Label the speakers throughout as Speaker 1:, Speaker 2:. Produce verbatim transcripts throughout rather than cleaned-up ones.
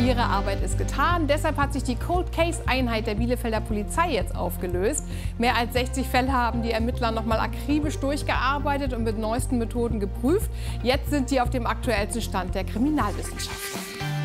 Speaker 1: Ihre Arbeit ist getan. Deshalb hat sich die Cold Case Einheit der Bielefelder Polizei jetzt aufgelöst. Mehr als sechzig Fälle haben die Ermittler noch mal akribisch durchgearbeitet und mit neuesten Methoden geprüft. Jetzt sind sie auf dem aktuellsten Stand der Kriminalwissenschaft.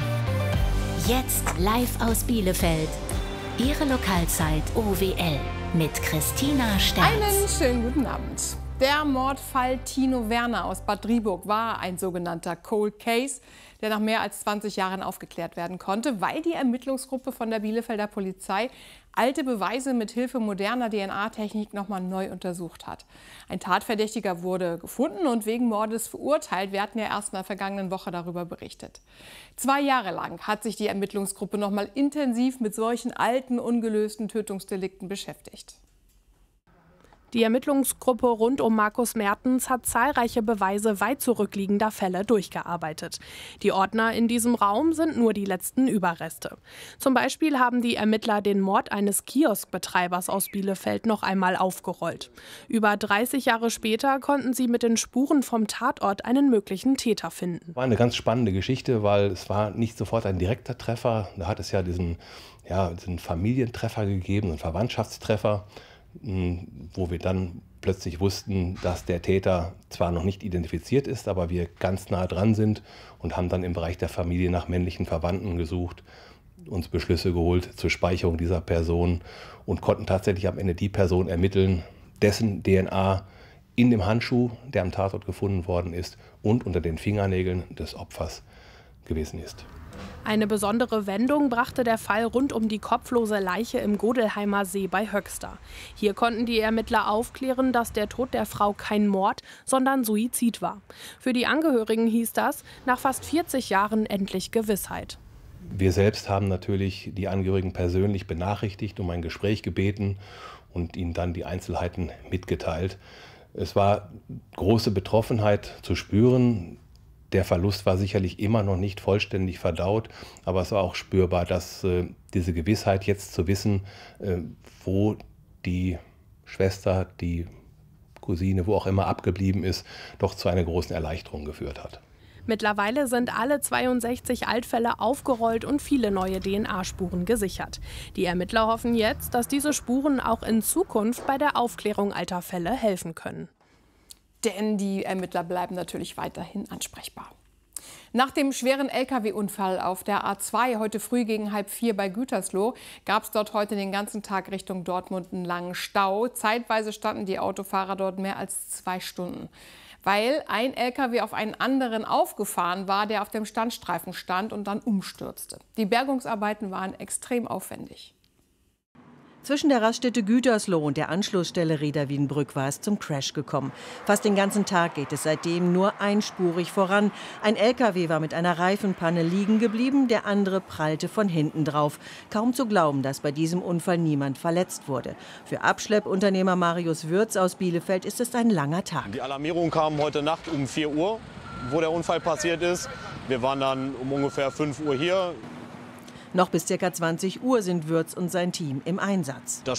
Speaker 2: Jetzt live aus Bielefeld. Ihre Lokalzeit O W L mit Christina Sterz.
Speaker 1: Einen schönen guten Abend. Der Mordfall Tino Werner aus Bad Driburg war ein sogenannter Cold Case, der nach mehr als zwanzig Jahren aufgeklärt werden konnte, weil die Ermittlungsgruppe von der Bielefelder Polizei alte Beweise mit Hilfe moderner D N A-Technik noch mal neu untersucht hat. Ein Tatverdächtiger wurde gefunden und wegen Mordes verurteilt. Wir hatten ja erst in der vergangenen Woche darüber berichtet. Zwei Jahre lang hat sich die Ermittlungsgruppe noch mal intensiv mit solchen alten, ungelösten Tötungsdelikten beschäftigt.
Speaker 3: Die Ermittlungsgruppe rund um Markus Mertens hat zahlreiche Beweise weit zurückliegender Fälle durchgearbeitet. Die Ordner in diesem Raum sind nur die letzten Überreste. Zum Beispiel haben die Ermittler den Mord eines Kioskbetreibers aus Bielefeld noch einmal aufgerollt. Über dreißig Jahre später konnten sie mit den Spuren vom Tatort einen möglichen Täter finden.
Speaker 4: War eine ganz spannende Geschichte, weil es war nicht sofort ein direkter Treffer. Da hat es ja diesen, ja, diesen Familientreffer gegeben, einen Verwandtschaftstreffer, wo wir dann plötzlich wussten, dass der Täter zwar noch nicht identifiziert ist, aber wir ganz nah dran sind und haben dann im Bereich der Familie nach männlichen Verwandten gesucht, uns Beschlüsse geholt zur Speicherung dieser Person und konnten tatsächlich am Ende die Person ermitteln, dessen D N A in dem Handschuh, der am Tatort gefunden worden ist, und unter den Fingernägeln des Opfers gewesen ist.
Speaker 3: Eine besondere Wendung brachte der Fall rund um die kopflose Leiche im Godelheimer See bei Höxter. Hier konnten die Ermittler aufklären, dass der Tod der Frau kein Mord, sondern Suizid war. Für die Angehörigen hieß das nach fast vierzig Jahren endlich Gewissheit.
Speaker 4: Wir selbst haben natürlich die Angehörigen persönlich benachrichtigt, um ein Gespräch gebeten und ihnen dann die Einzelheiten mitgeteilt. Es war große Betroffenheit zu spüren. Der Verlust war sicherlich immer noch nicht vollständig verdaut, aber es war auch spürbar, dass äh, diese Gewissheit jetzt zu wissen, äh, wo die Schwester, die Cousine, wo auch immer abgeblieben ist, doch zu einer großen Erleichterung geführt hat.
Speaker 3: Mittlerweile sind alle zweiundsechzig Altfälle aufgerollt und viele neue D N A-Spuren gesichert. Die Ermittler hoffen jetzt, dass diese Spuren auch in Zukunft bei der Aufklärung alter Fälle helfen können.
Speaker 1: Denn die Ermittler bleiben natürlich weiterhin ansprechbar. Nach dem schweren L K W-Unfall auf der A zwei heute früh gegen halb vier bei Gütersloh gab es dort heute den ganzen Tag Richtung Dortmund einen langen Stau. Zeitweise standen die Autofahrer dort mehr als zwei Stunden, weil ein L K W auf einen anderen aufgefahren war, der auf dem Standstreifen stand und dann umstürzte. Die Bergungsarbeiten waren extrem aufwendig.
Speaker 5: Zwischen der Raststätte Gütersloh und der Anschlussstelle Reda-Wiedenbrück war es zum Crash gekommen. Fast den ganzen Tag geht es seitdem nur einspurig voran. Ein L K W war mit einer Reifenpanne liegen geblieben, der andere prallte von hinten drauf. Kaum zu glauben, dass bei diesem Unfall niemand verletzt wurde. Für Abschleppunternehmer Marius Würz aus Bielefeld ist es ein langer Tag.
Speaker 6: Die Alarmierung kam heute Nacht um vier Uhr, wo der Unfall passiert ist. Wir waren dann um ungefähr fünf Uhr hier.
Speaker 5: Noch bis ca. zwanzig Uhr sind Würz und sein Team im Einsatz.
Speaker 6: Das